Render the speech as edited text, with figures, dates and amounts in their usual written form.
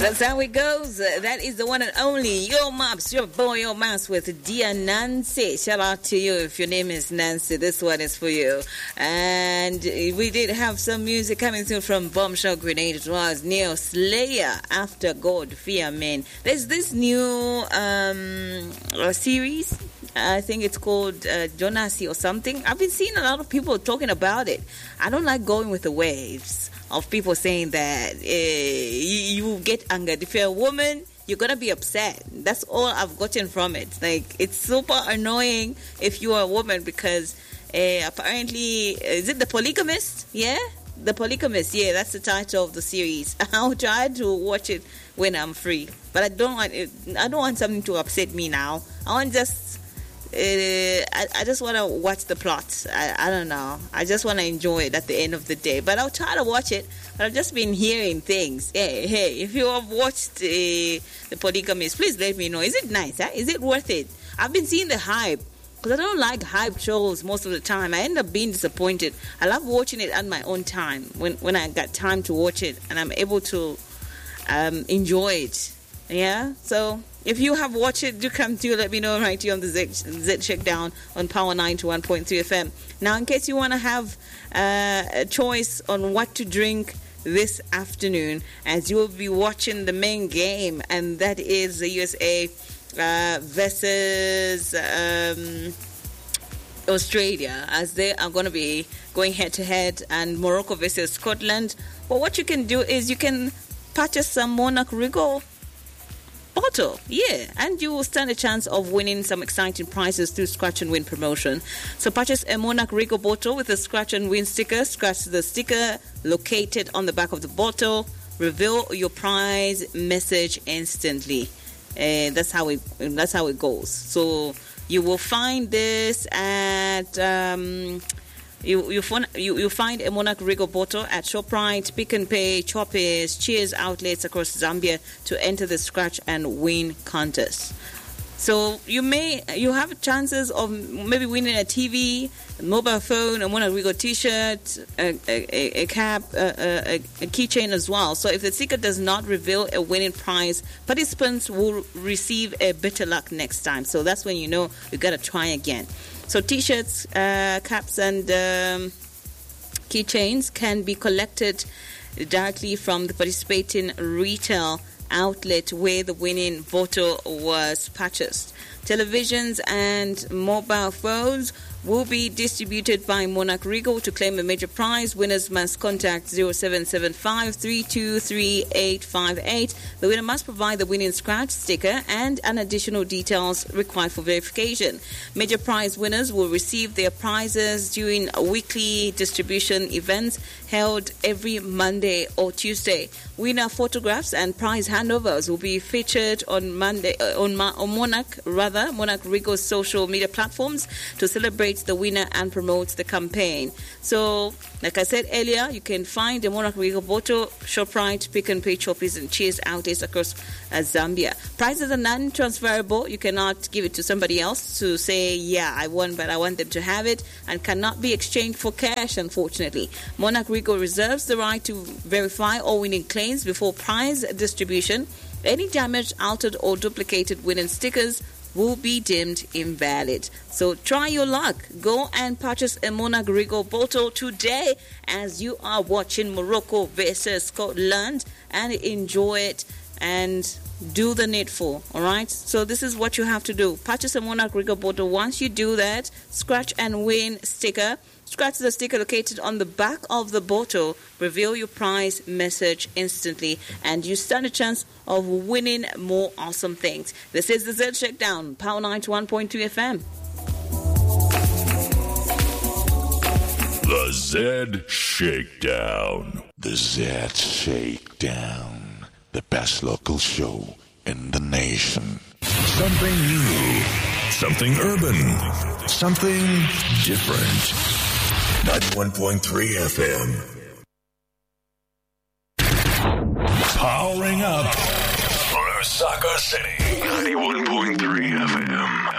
That's how it goes. That is the one and only Yo Mops, your boy Yo Mops with Dear Nancy. Shout out to you if your name is Nancy. This one is for you. And we did have some music coming through from Bombshell Grenade. It was Neo Slayer, After God, Fear Men. There's this new series. I think it's called Jonasi or something. I've been seeing a lot of people talking about it. I don't like going with the waves of people saying that you get angered. If you're a woman, you're going to be upset. That's all I've gotten from it. Like, it's super annoying if you are a woman because apparently, is it The Polygamist? Yeah? The Polygamist, yeah, that's the title of the series. I'll try to watch it when I'm free. But I don't want something to upset me now. I just want to watch the plot. I don't know. I just want to enjoy it at the end of the day. But I'll try to watch it. But I've just been hearing things. Hey, if you have watched The Polygamist, please let me know. Is it nice? Huh? Is it worth it? I've been seeing the hype. Because I don't like hype shows most of the time. I end up being disappointed. I love watching it at my own time. When I got time to watch it. And I'm able to enjoy it. Yeah? So if you have watched it, do come to let me know right here on the Z Shakedown on Power 91.3 FM. Now, in case you want to have a choice on what to drink this afternoon, as you will be watching the main game, and that is the USA versus Australia, as they are going to be going head-to-head, and Morocco versus Scotland. Well, what you can do is you can purchase some Monarch Regal bottle, yeah, and you will stand a chance of winning some exciting prizes through Scratch and Win promotion. So purchase a Monarch Regal bottle with a Scratch and Win sticker. Scratch the sticker located on the back of the bottle. Reveal your prize message instantly. That's how it goes. So you will find this at You find a Monarch Regal bottle at ShopRite, Pick n Pay, Choppies, Cheers outlets across Zambia to enter the Scratch and Win contest. So you have chances of maybe winning a TV, a mobile phone, a Monarch Regal T-shirt, a cap, a keychain as well. So if the sticker does not reveal a winning prize, participants will receive a better luck next time. So that's when you know you got to try again. So T-shirts, caps, and keychains can be collected directly from the participating retail outlet where the winning bottle was purchased. Televisions and mobile phones will be distributed by Monarch Regal. To claim a major prize, winners must contact 0775-323-858. The winner must provide the winning scratch sticker and an additional details required for verification. Major prize winners will receive their prizes during weekly distribution events held every Monday or Tuesday. Winner photographs and prize handovers will be featured on Monarch Regal's social media platforms to celebrate the winner and promote the campaign. So, like I said earlier, you can find the Monarch Regal bottle, ShopRite, Pick n Pay, Choppies, and Cheers outlets across Zambia. Prizes are non-transferable. You cannot give it to somebody else to say, yeah, I won, but I want them to have it, and cannot be exchanged for cash, unfortunately. Monarch Regal reserves the right to verify all winning claims before prize distribution. Any damaged, altered, or duplicated winning stickers will be deemed invalid. So try your luck. Go and purchase a Monarch Regal bottle today as you are watching Morocco versus Scotland, and enjoy it and do the needful. All right, so this is what you have to do. Purchase a Monarch Regal bottle. Once you do that, Scratch and Win sticker. Scratch the sticker located on the back of the bottle. Reveal your prize message instantly, and you stand a chance of winning more awesome things. This is the Z Shakedown, Power 91.2 FM. The Z Shakedown. The Z Shakedown. The best local show in the nation. Something new. Something urban. Something different. 91.3 FM. Powering up for Osaka City. 91.3 FM.